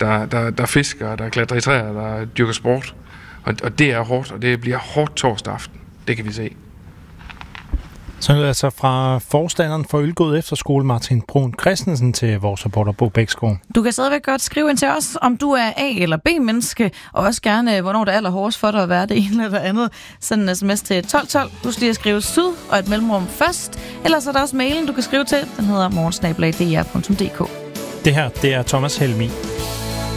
der fisker, der klatrer i træer, der dyrker sport. Og det er hårdt, og det bliver hårdt torsdag aften. Det kan vi se. Så er det altså fra forstanderen for Ølgod Efterskole, Martin Brun Christensen, til vores reporter Bo Bæksgaard. Du kan stadigvæk godt skrive ind til os, om du er A- eller B-menneske, og også gerne, hvornår det er allerhårdest for dig at være det ene eller det andet. Send en sms til 1212. Husk lige at skrive syd og et mellemrum først. Ellers er der også mailen, du kan skrive til. Den hedder morgensnabel@dr.dk. Det her, det er Thomas Helmi.